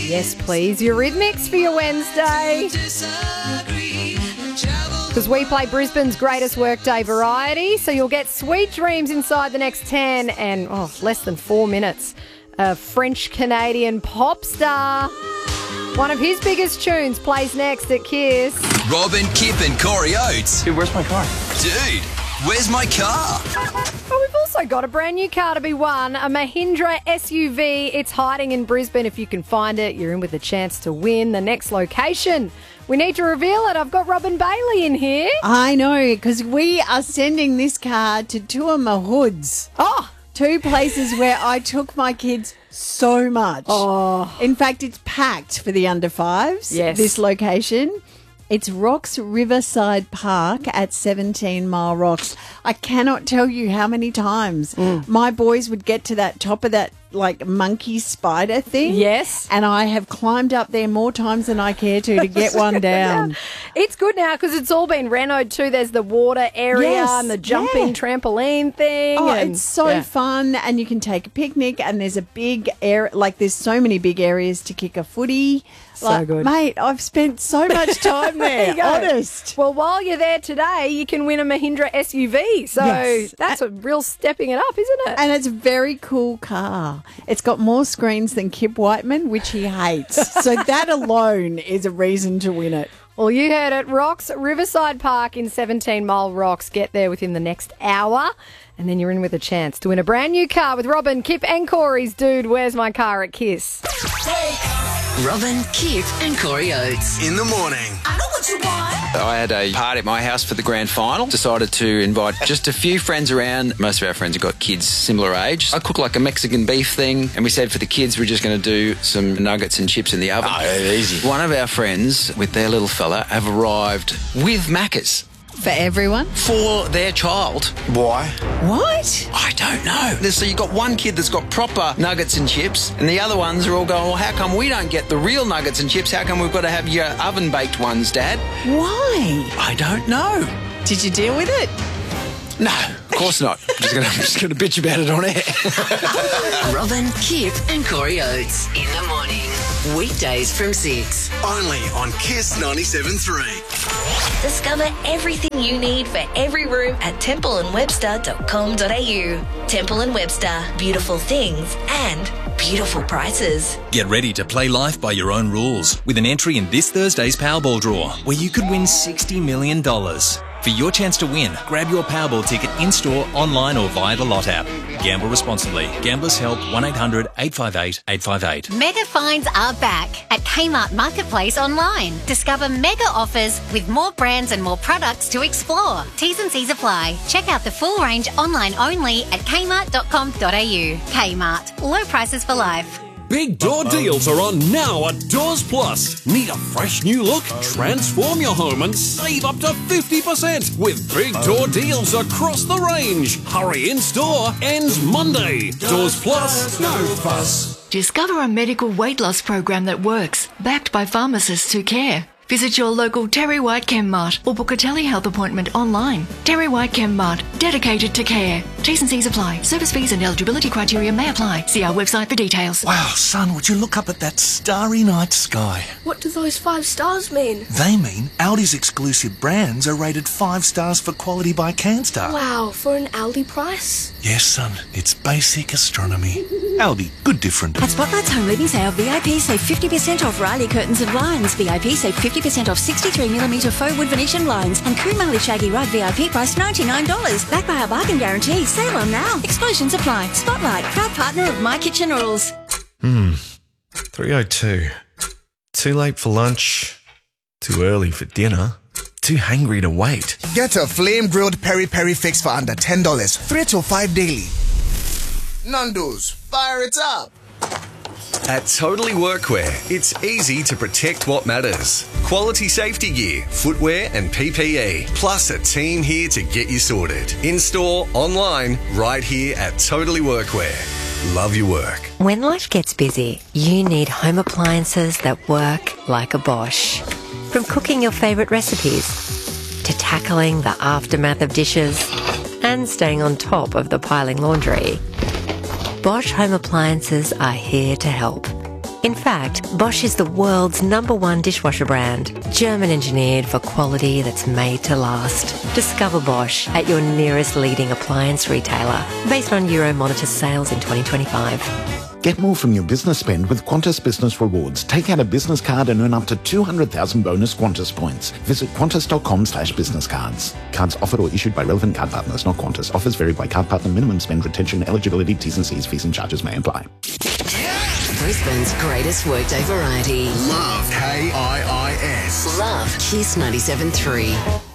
Yes, please. Eurythmics for your Wednesday. Because we play Brisbane's greatest workday variety, so you'll get sweet dreams inside the next 10 and less than 4 minutes. A French-Canadian pop star. One of his biggest tunes plays next at Kiss. Robin, Kip and Corey Oates. Dude, where's my car? Dude, where's my car? Well, we've also got a brand new car to be won, a Mahindra SUV. It's hiding in Brisbane. If you can find it, you're in with a chance to win the next location. We need to reveal it. I've got Robin Bailey in here. I know, because we are sending this car to two of my hoods. Two places where I took my kids so much. In fact, it's packed for the under fives, this location. It's Rocks Riverside Park at 17 Mile Rocks. I cannot tell you how many times my boys would get to that top of that like monkey spider thing. Yes. And I have climbed up there more times than I care to get one down. It's good now because it's all been renoed too. There's the water area and the jumping trampoline thing. It's so fun, and you can take a picnic, and there's a big area, like there's so many big areas to kick a footy. So good. Mate, I've spent so much time there, honest. Well, while you're there today, you can win a Mahindra SUV. So that's a real stepping it up, isn't it? And it's a very cool car. It's got more screens than Kip Whiteman, which he hates. So that alone is a reason to win it. Well, you heard it. Rocks Riverside Park in 17 Mile Rocks. Get there within the next hour, and then you're in with a chance to win a brand new car with Robin, Kip and Corey's Dude, Where's My Car at Kiss. Robin, Kip and Corey Oates. In the morning. I know what you want. I had a party at my house for the grand final. Decided to invite just a few friends around. Most of our friends have got kids similar age. I cooked like a Mexican beef thing, and we said for the kids we're just going to do some nuggets and chips in the oven. Oh, easy. One of our friends with their little fella have arrived with Maccas. For everyone? For their child. Why? What? I don't know. So you've got one kid that's got proper nuggets and chips, and the other ones are all going, well, how come we don't get the real nuggets and chips? How come we've got to have your oven-baked ones, Dad? Why? I don't know. Did you deal with it? No, of course not. I'm just going to bitch about it on air. Robin, Kip and Corey Oates. In the morning. Weekdays from 6. Only on Kiss 97.3. Discover everything you need for every room at templeandwebster.com.au. Temple & Webster. Beautiful things and beautiful prices. Get ready to play life by your own rules with an entry in this Thursday's Powerball draw, where you could win $60 million. For your chance to win, grab your Powerball ticket in-store, online or via the Lot app. Gamble responsibly. Gamblers Help 1-800-858-858. Mega finds are back at Kmart Marketplace online. Discover mega offers with more brands and more products to explore. T's and C's apply. Check out the full range online only at kmart.com.au. Kmart. Low prices for life. Big door deals are on now at Doors Plus. Need a fresh new look? Transform your home and save up to 50% with big door deals across the range. Hurry in store, ends Monday. Doors Plus, no fuss. Discover a medical weight loss program that works, backed by pharmacists who care. Visit your local Terry White Chemmart or book a telehealth appointment online. Terry White Chemmart, dedicated to care. T's and C's apply. Service fees and eligibility criteria may apply. See our website for details. Wow, son, would you look up at that starry night sky? What do those 5 stars mean? They mean Audi's exclusive brands are rated 5 stars for quality by CanStar. Wow, for an Aldi price? Yes, son, it's basic astronomy. Aldi, good different. At Spotlight's Home Living Sale, VIP save 50% off Riley curtains and blinds. VIP save 50% off 63mm faux wood Venetian blinds. And Kumali Shaggy Rug VIP price $99. Backed by our bargain guarantee. Sale on now. Exclusions apply. Spotlight, proud partner of My Kitchen Rules. 3:02. Too late for lunch. Too early for dinner. Too hungry to wait. Get a flame-grilled peri-peri fix for under $10. 3 to 5 daily. Nando's, fire it up. At Totally Workwear, it's easy to protect what matters. Quality safety gear, footwear and PPE, plus a team here to get you sorted. In-store, online, right here at Totally Workwear. Love your work. When life gets busy, you need home appliances that work like a Bosch. From cooking your favourite recipes, to tackling the aftermath of dishes, and staying on top of the piling laundry, Bosch home appliances are here to help. In fact, Bosch is the world's #1 dishwasher brand, German engineered for quality that's made to last. Discover Bosch at your nearest leading appliance retailer, based on Euromonitor sales in 2025. Get more from your business spend with Qantas Business Rewards. Take out a business card and earn up to 200,000 bonus Qantas points. Visit qantas.com/business cards. Cards offered or issued by relevant card partners, not Qantas. Offers vary by card partner. Minimum spend, retention, eligibility, T's and C's, fees and charges may apply. Brisbane's greatest workday variety. Love KIIS. Love Kiss 97.3.